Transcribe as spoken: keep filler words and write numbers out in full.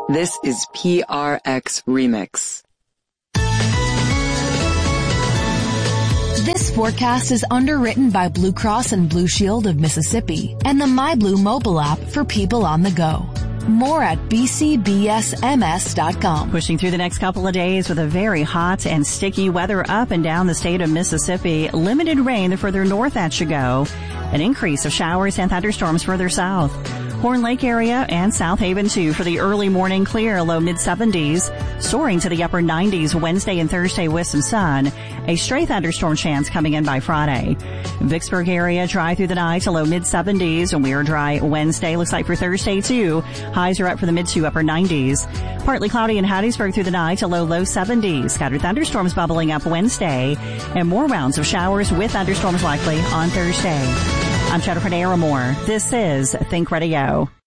This is P R X Remix. This forecast is underwritten by Blue Cross and Blue Shield of Mississippi and the MyBlue mobile app for people on the go. More at b c b s m s dot com. Pushing through the next couple of days with a very hot and sticky weather up and down the state of Mississippi. Limited rain the further north that should go. An increase of showers and thunderstorms further south. Horn Lake area and South Haven too for the early morning clear, low mid seventies, soaring to the upper nineties Wednesday and Thursday with some sun. A stray thunderstorm chance coming in by Friday. Vicksburg area dry through the night to low mid seventies, and we are dry Wednesday. Looks like for Thursday too. Highs are up for the mid to upper nineties. Partly cloudy in Hattiesburg through the night to low low seventies. Scattered thunderstorms bubbling up Wednesday, and more rounds of showers with thunderstorms likely on Thursday. I'm Jennifer Naramore. This is Think Radio.